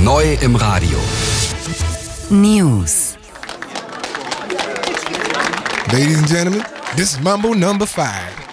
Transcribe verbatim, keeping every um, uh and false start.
Neu im Radio. News. Ladies and gentlemen, this is Mambo number five.